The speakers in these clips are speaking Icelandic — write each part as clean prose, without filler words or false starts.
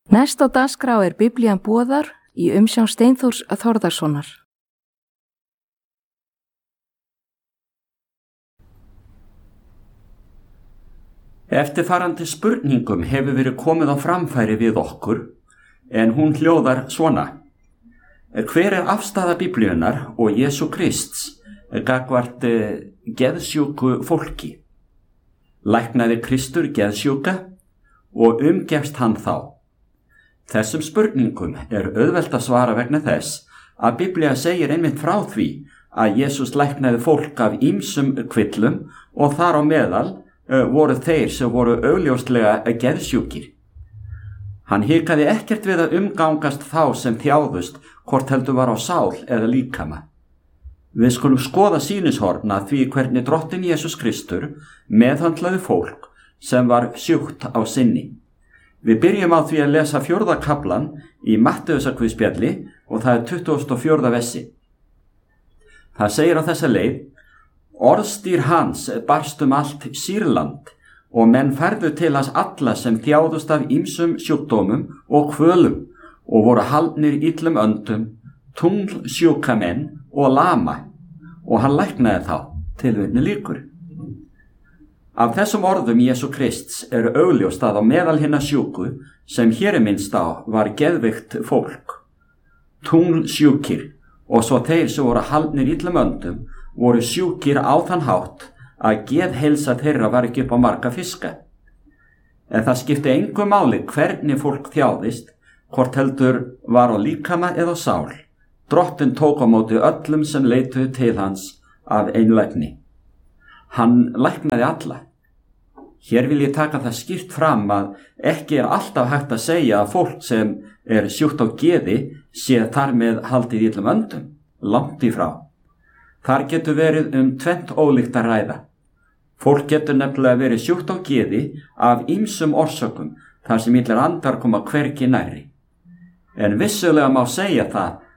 Næst á dagskrá Biblían boðar í umsjón Steinþórs Þórðarsonar. Eftirfarandi spurningum hefur verið komið á framfæri við okkur, en hún hljóðar svona. Hver afstaða Biblíunnar og Jesú Krists gagnvart geðsjúku fólki? Læknaði Kristur geðsjúka og umgefst hann þá? Þessum spurningum auðvelt að svara vegna þess að Biblía segir einmitt frá því að Jesús læknaði fólk af ýmsum kvillum og þar á meðal voru þeir sem voru augljóslega geðsjúkir. Hann hikaði ekkert við að umgangast þá sem þjáðust, hvort heldur var á sál eða líkama. Við skulum skoða sýnishorn að því hvernig drottinn Jesús Kristur meðhandlaði fólk sem var sjúkt á sinni. Við byrjum á því að lesa 4. kaflan í Matteusarguðspjalli og það 24. versi. Það segir á þessa leið: Orðstýr hans barst allt Sýrland og menn færðu til hans alla sem þjáðust af ýmsum sjúkdómum og kvölum og voru haldnir illum öndum, tunglsjúka menn og lama, og hann læknaði þá. Tilvitnun lýkur. Af þessum orðum Jesú Krists augljóst að á meðal hinna sjúku sem hér minnst á var geðveikt fólk. Tunglsjúkir og svo þeir sem voru haldnir illum öndum voru sjúkir á þann hátt að geðheilsa þeirra var ekki upp á marga fiska. En það skipti engu máli hvernig fólk þjáðist, hvort heldur var á líkama eða sál. Drottinn tók á móti öllum sem leituðu til hans af einlægni. Hann læknaði alla. Hér vil ég taka það skýrt fram að ekki alltaf hægt að segja að fólk sem sjúkt á geði sé þar með haldið illum öndum, langt í frá. Þar getur verið tvennt ólíkt að ræða. Fólk getur nefnilega verið sjúkt á geði af ýmsum orsökum þar sem illir andar koma hvergi nærri. En vissulega má segja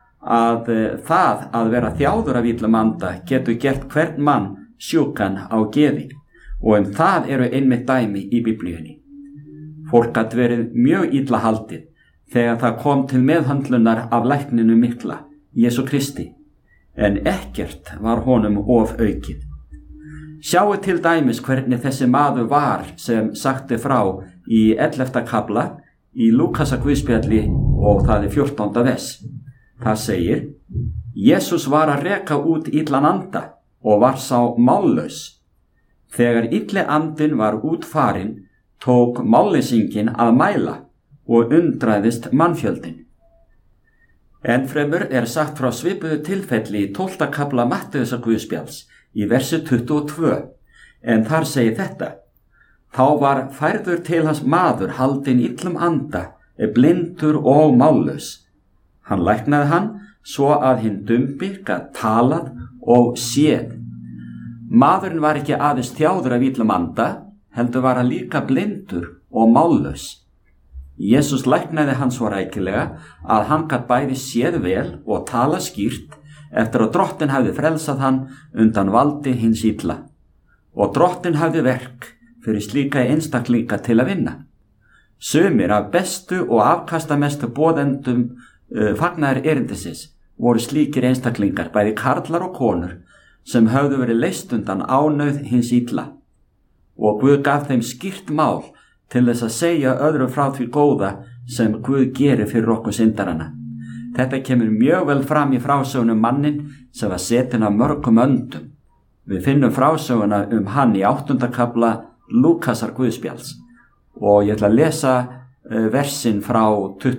það að vera þjáður af illum anda getur gert hvern mann sjúkan á geði, og það einmitt dæmi í Biblíunni. Fólk gat verið mjög illa haldið þegar það kom til meðhandlunar af lækninu mikla, Jesú Kristi, en ekkert var honum of aukið. Sjáu til dæmis hvernig þessi maður var sem sagti frá í 11. kafla í Lúkasarguðspjalli og það 14. vers. Það segir: Jesús var að reka út illan anda og var sá mállaus. Þegar illi andinn var út farinn, tók málleysinginn að mæla og undraðist mannfjöldin. Ennfremur sagt frá svipuðu tilfelli í 12. kafla Matteusarguðspjalls í versi 22, en þar segir þetta: Þá var færður til hans maður haldinn illum anda, blindur og mállaus. Hann læknaði hann svo að hinn dumbi gat talað og séð. Maðurinn var ekki aðeins þjáður af illum anda, heldur var hann líka blindur og mállaus. Jesús læknaði hann svo rækilega að hann gat bæði séð vel og tala skýrt eftir að Drottinn hafði frelsað hann undan valdi hins illa. Og Drottinn hafði verk fyrir slíka einstaklinga til að vinna. Sumir af bestu og afkastamestu boðendum fagnaðar erindisins voru slíkir einstaklingar, bæði karlar og konur, sem höfðu verið leyst undan ánauð hins illa. Og Guð gaf þeim skýrt mál til þess að segja öðrum frá því góða sem Guð gerir fyrir okkur syndarana. Þetta kemur mjög vel fram í frásögunum mannin sem var setinn af mörgum öndum. Við finnum frásöguna hann í 8. kafla Lúkasarguðspjalls og ég ætla að lesa versin frá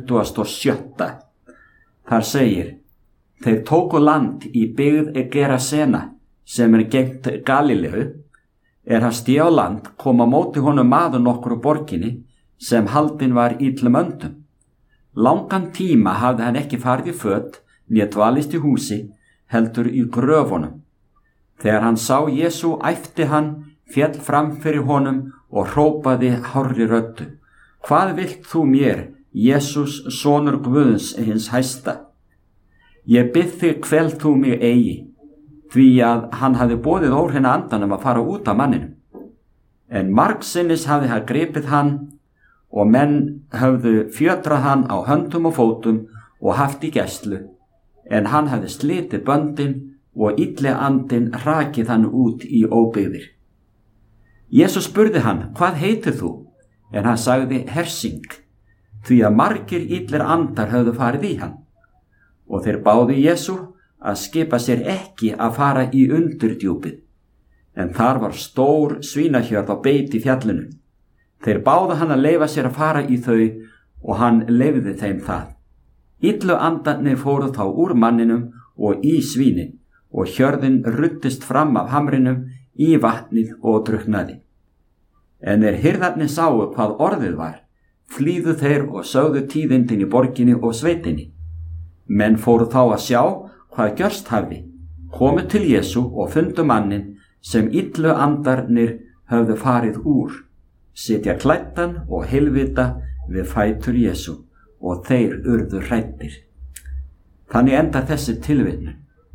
27. Þar segir: Þeir tóku land í byggð Gerasena sem gegnt Galileu. Hann sté á land, kom á móti honum maður nokkur úr borginni sem haldinn var illum öndum. Langan tíma hafði hann ekki farið í föt, né dvalist í húsi, heldur í gröfunum. Þegar hann sá Jesú æpti hann, féll fram fyrir honum og hrópaði hárri röddu: Hvað vilt þú mér, Jesús, sonur Guðs hins hæsta? Ég bið þig, kvel þú mig eigi, því að hann hafði boðið óhreina andanum að fara út af manninum. En margsinnis hafði hann gripið hann og menn höfðu fjötrað hann á höndum og fótum og haft í gæslu, en hann hafði slitið böndin og illi andinn hrakið hann út í óbyggðir. Jesús spurði hann, hvað heitir þú? En hann sagði, Hersing, því að margir illir andar höfðu farið í hann. Og þeir báðu Jesú að skipa sér ekki að fara í undurdjúpið, en þar var stór svínahjörð á beit í fjallinu. Þeir báðu hann að leyfa sér að fara í þau og hann leyfði þeim það. Illu andarnir fóru þá úr manninum og í svínin og hjörðin ruddist fram af hamrinum í vatnið og drukknaði. En þeir hirðarnir sáu hvað orðið var, flýðu þeir og sögðu tíðindin í borginni og sveitinni. Menn fóru þá að sjá hvað gjörst hafði, komu til Jesú og fundu mannin sem illu andarnir höfðu farið úr, sitja klæddan og heilvita við fætur Jesú og þeir urðu hræddir. Þannig endar þessi tilvitnun.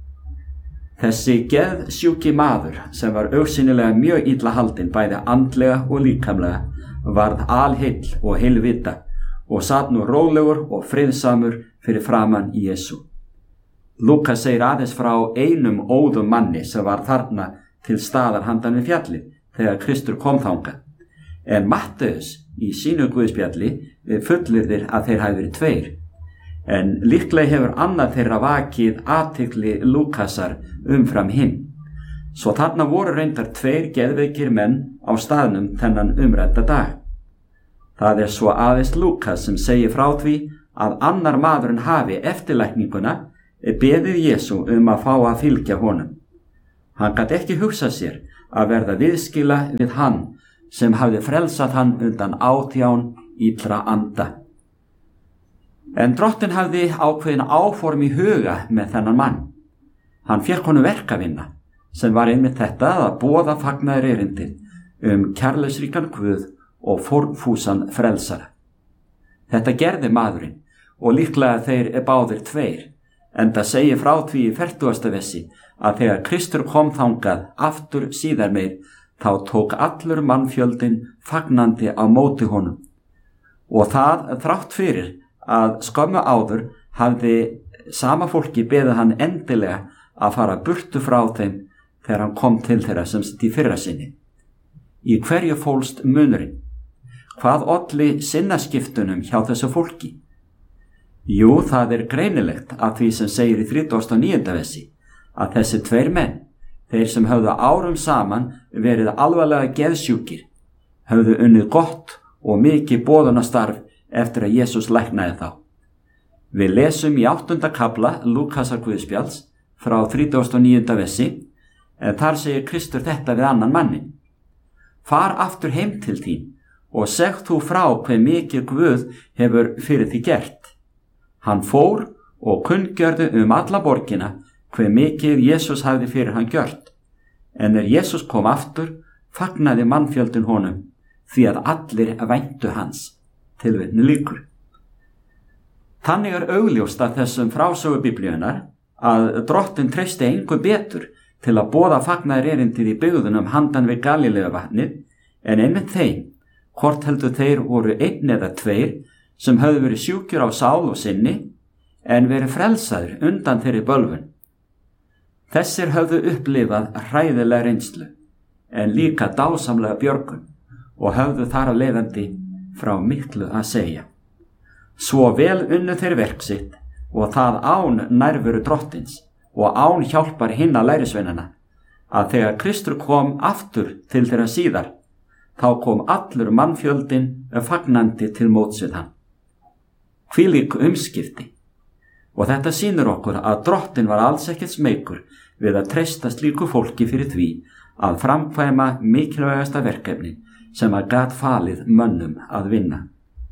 Þessi geðsjúki maður sem var augsýnilega mjög illa haldinn bæði andlega og líkamlega varð alheill og heilvita og sat nú rólegur og friðsamur fyrir framan Jesú. Lúkas segir aðeins frá einum óðum manni sem var þarna til staðar handan við fjallið þegar Kristur kom þangað. En Matteus í sínu guðspjalli fullyrðir að þeir hafi verið tveir. En líklega hefur annað þeirra vakið athygli Lúkasar umfram hinn. Svo þarna voru reyndar tveir geðveikir menn á staðnum þennan umrædda dag. Það svo aðeins Lúkas sem segir frá því að annar maðurinn hafi eftirlækninguna beðið Jesú að fá að fylgja honum. Hann gat ekki hugsað sér að verða viðskila við hann sem hafði frelsað hann undan átján illra anda. En drottinn hafði ákveðin áform í huga með þennan mann. Hann fékk honum verkavinna sem var einmitt þetta að boða fagnaðarerindið kærleiksríkan Guð og forfúsan frelsara. Þetta gerði maðurinn og líklega þeir báðir tveir, enda segir frá því í 40. versi að þegar Kristur kom þangað aftur síðar meir, þá tók allur mannfjöldin fagnandi á móti honum. Og það þrátt fyrir að skömmu áður hafði sama fólki beðið hann endilega að fara burtu frá þeim þegar hann kom til þeirra sem sitt í fyrra sinni. Í hverju fólst munurinn? Hvað olli sinnaskiptunum hjá þessu fólki? Jú, það greinilegt að því sem segir í 39. versi að þessi tveir menn, þeir sem höfðu árum saman verið alvarlega geðsjúkir, höfðu unnið gott og mikið boðunastarf eftir að Jesús læknaði þá. Við lesum í 8. kafla Lúkasar guðspjalls frá 39. versi, en þar segir Kristur þetta við annan mannin. Far aftur heim til þín og segð þú frá hve mikið Guð hefur fyrir því gert. Hann fór og kunngjörði alla borgina hve mikið Jesús hafði fyrir hann gjört. En Jesús kom aftur, fagnaði mannfjöldin honum, því að allir væntu hans. Tilvitnun lýkur. Þannig augljóst að þessum frásögu Biblíunnar að drottinn treysti engu betur til að boða fagnaðarerindið í byggðunum handan við Galíleuvatnið, en einmitt þeim, hvort heldur þeir voru einn eða tveir, sem höfðu verið sjúkir á sál og sinni, en verið frelsaður undan þeirri bölvun. Þessir höfðu upplifað hræðilega reynslu, en líka dásamlega björgun, og höfðu þar af leiðandi frá miklu að segja. Svo vel unnu þeir verk sitt, og það án nærveru drottins, og án hjálpar hinna lærisveinana, að þegar Kristur kom aftur til þeirra síðar, þá kom allur mannfjöldin fagnandi til móts við hann. Hvílík umskipti. Og þetta sýnir okkur að drottinn var alls ekkert smeykur við að treysta slíku fólki fyrir því að framkvæma mikilvægasta verkefni sem að gat falið mönnum að vinna.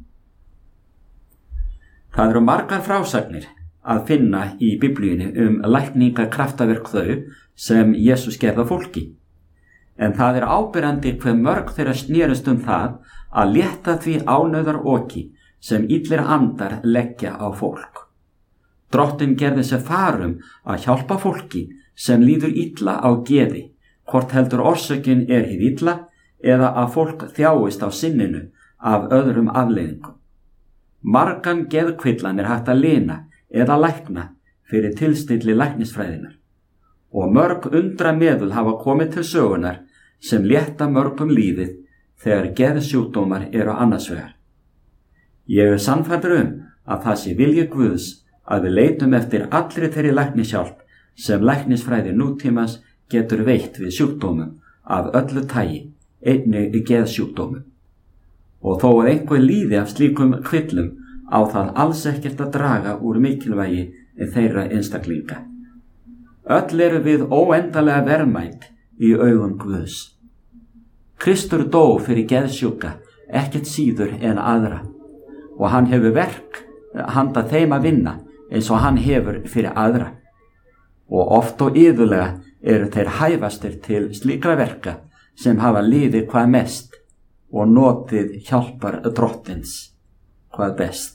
Það eru margar frásagnir að finna í Biblíunni lækningakraftaverk þau sem Jesús gerði fólki. En það áberandi hve mörg þeirra snerust það að létta því ánauðar oki sem illir andar leggja á fólk. Drottinn gerði sér farum að hjálpa fólki sem líður illa á geði, hvort heldur orsökin hið illa eða að fólk þjáist á sinninu af öðrum afleiðingum. Margan geðkvillan hægt að lina eða lækna fyrir tilstilli læknisfræðinar og mörg undra meðul hafa komið til sögunar sem létta mörgum lífið þegar geðsjúkdómar eru annars vegar. Ég sannfærður að það sé vilji Guðs að við leitum eftir allri þeirri læknishjálp sem læknisfræði nútímans getur veitt við sjúkdómum af öllu tagi, einnig geðsjúkdómum. Og þó að einhver líði af slíkum kvillum á það alls ekkert að draga úr mikilvægi þeirra einstaklinga. Öll eru við óendanlega verðmæt í augum Guðs. Kristur dó fyrir geðsjúka, ekkert síður en aðra, og hann hefur verk handa þeim að vinna eins og hann hefur fyrir aðra. Og oft og iðulega eru þeir hæfastir til slíkra verka sem hafa liðið hvað mest og notið hjálpar Drottins hvað best.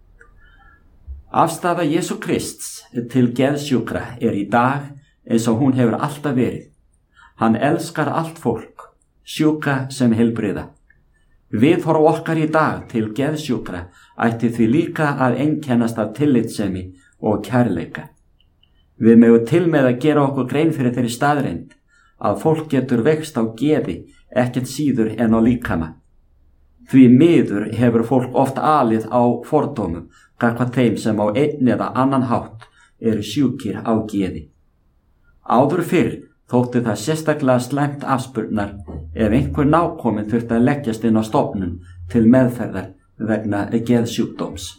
Afstaða Jesú Krists til geðsjúkra í dag eins og hún hefur alltaf verið. Hann elskar allt fólk, sjúka sem heilbrigða. Viðhorf okkar í dag til geðsjúkra ætti því líka að einkennast af tillitssemi og kærleika. Við megum til með að gera okkur grein fyrir þeirri staðreynd að fólk getur veikst á geði ekkert síður en á líkama. Því miður hefur fólk oft alið á fordómum gagnvart þeim sem á einn eða annan hátt eru sjúkir á geði. Áður fyrr þótti það sérstaklega slæmt afspurnar ef einhver nákominn þurfti að leggjast inn á stofnun til meðferðar vegna geðsjúkdóms.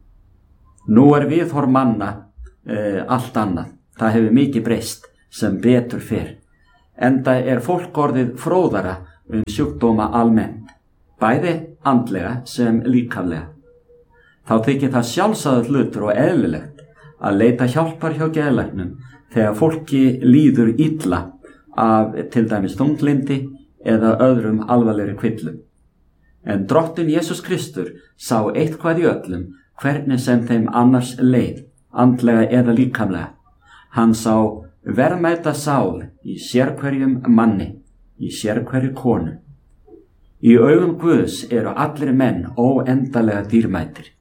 Nú viðhorf manna allt annað. Það hefur mikið breyst sem betur fer. Enda fólk orðið fróðara sjúkdóma almennt, bæði andlega sem líkamlega. Þá þykir það sjálfsagður hlutur og eðlilegt að leita hjálpar hjá geðlæknum þegar fólki líður illa af til dæmis þunglyndi eða öðrum alvarlegri kvillum. En Drottinn Jesús Kristur sá eitthvað í öllum hvernig sem þeim annars leið, andlega eða líkamlega. Hann sá verðmæta sál í sérhverjum manni, í sérhverju konu. Í augum Guðs eru allir menn óendanlega dýrmætir.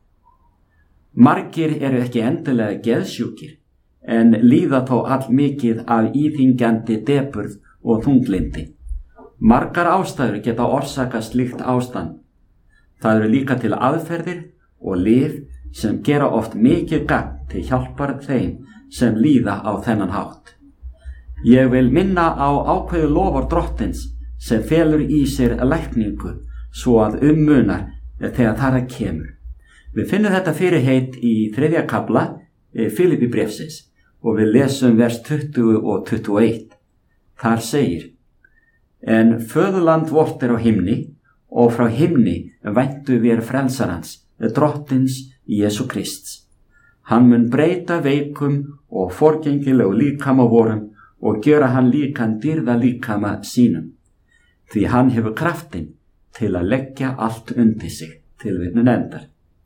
Margir eru ekki endilega geðsjúkir, en líða þó allmikið af íþyngjandi depurð og þunglyndi. Margar ástæður geta orsakað slíkt ástand. Það eru líka til aðferðir og lyf sem gera oft mikið gagn til hjálpar þeim sem líða á þennan hátt. Ég vil minna á ákveðið lofar Drottins sem felur í sér lækningu svo að munar þegar þar kemur. Við finnum þetta fyrirheit í 3. kafla Filippíbréfsins og við lesum vers 20 og 21. Þar segir: En föðurland vort á himni, og frá himni væntu við frelsarans, Drottins Jesú Krists. Hann mun breyta veikum og forgengilegu líkama vorum og gjöra hann líkan dýrða líkama sínum. Því hann hefur kraftinn til að leggja allt undir sig, tilvitnun endar.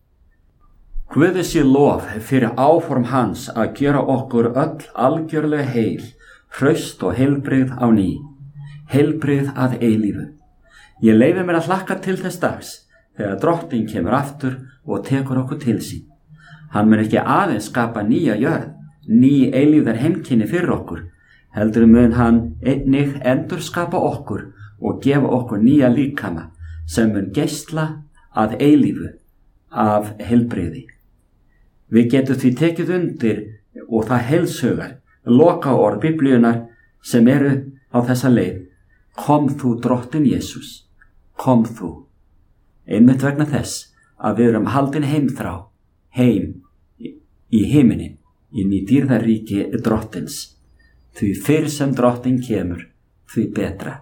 Guði sé lof fyrir áform hans að gjöra okkur öll algjörlega heil, hraust og heilbrigð á ný, heilbrigð að eilífu. Ég leyfi mér að hlakka til þess dags þegar Drottinn kemur aftur og tekur okkur til sín. Hann mun ekki aðeins skapa nýja jörð, ný eilífðar heimkynni fyrir okkur, heldur mun hann einnig endurskapa okkur og gefa okkur nýja líkama sem mun geisla að eilífu af heilbrigði. Við getum því tekið undir og það heilshugar lokaorð Biblíunnar sem eru á þessa leið: Kom þú Drottinn Jesús, kom þú. Einmitt vegna þess að við erum haldin heimþrá, heim í himinin, inn í dýrðaríki Drottins. Því fyrr sem Drottinn kemur, því betra.